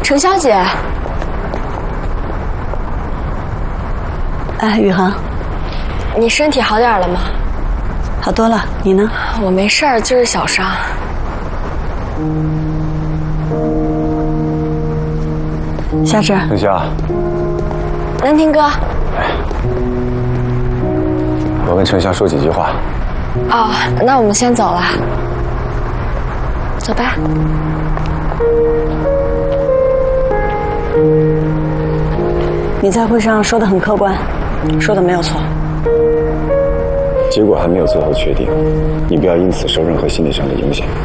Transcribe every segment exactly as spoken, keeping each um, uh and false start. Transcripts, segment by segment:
程小姐。 哎，宇航， 你身体好点了吗？ 好多了，你呢？ 我没事儿，就是小伤。 夏至， 程夏， 南亭哥。 哎，我跟程夏说几句话。 哦，那我们先走了。走吧。 你在会上说的很客观，说的没有错。 结果还没有最后确定，你不要因此受任何心理上的影响。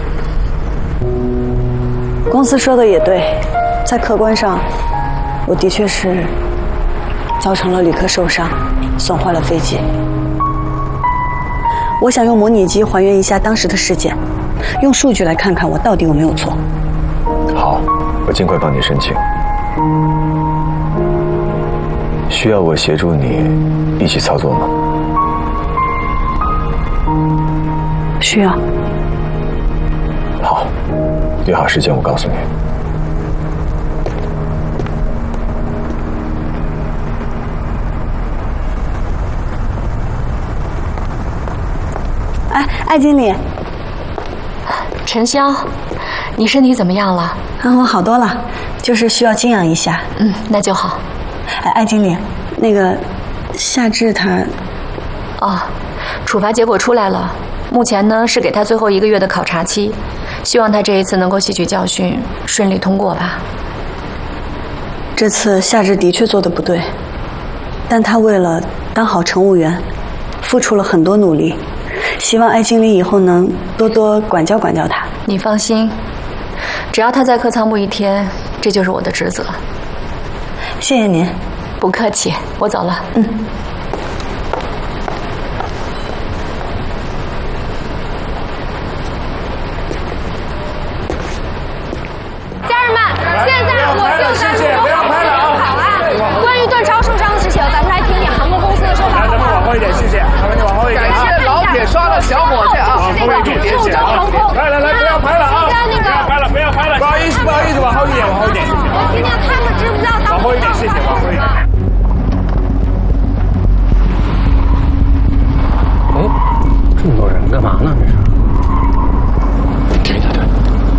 公司说的也对，在客观上，我的确是造成了旅客受伤，损坏了飞机。我想用模拟机还原一下当时的事件，用数据来看看我到底有没有错。 好，我尽快帮你申请。需要我协助你一起操作吗？ 需要。 好，约好时间我告诉你。 哎，艾经理。 陈潇，你身体怎么样了？ 啊，我好多了，就是需要静养一下。 嗯，那就好。 哎，艾经理，那个夏至他…… 哦，处罚结果出来了，目前呢是给他最后一个月的考察期，希望他这一次能够吸取教训，顺利通过吧。 这次夏至的确做得不对，但他为了当好乘务员，付出了很多努力，希望艾经理以后能多多管教管教他。 你放心，只要他在客舱部一天，这就是我的职责。 谢谢您。 不客气，我走了。 嗯。 家人们，现在我就在录不要拍了啊！关于段超受伤的事情，咱们来听听航空公司的说法。 来，咱们往后一点，谢谢。麻烦你往后一点。 感谢老铁刷了小伙计啊！ 往后一点，谢谢啊！来来来，不要拍了啊！不要拍了，不要拍了。不好意思，不好意思，往后一点，往后一点，谢谢。 我听听他们知不知道当往后一点，谢谢，往后一点。 哎，这么多人干嘛呢？这是。对对对。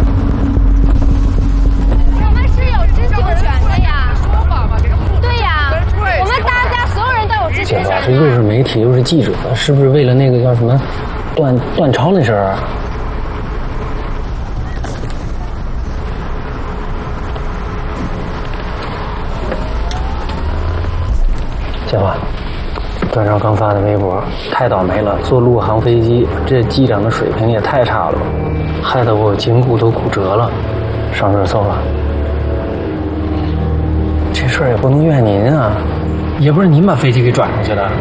我们是有知情权的呀。说法嘛，给人互对呀。我们大家所有人都有知情权。 这又是媒体又是记者，是不是为了那个叫什么段段超那事儿啊？小华，段超刚发的微博，太倒霉了！坐陆航飞机，这机长的水平也太差了吧，害得我颈骨都骨折了，上热搜了。这事儿也不能怨您啊，也不是您把飞机给转上去的。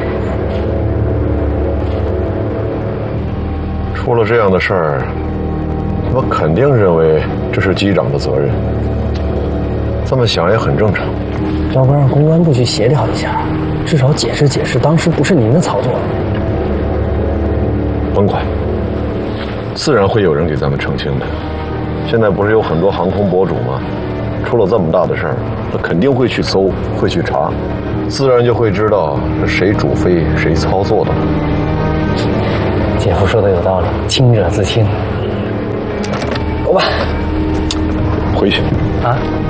出了这样的事儿，我肯定认为这是机长的责任。这么想也很正常。 要不让公关部去协调一下，至少解释解释当时不是您的操作。 甭管，自然会有人给咱们澄清的。现在不是有很多航空博主吗？出了这么大的事儿，他肯定会去搜，会去查，自然就会知道是谁主飞谁操作的。 姐夫说的有道理，清者自清。走吧， 回去啊。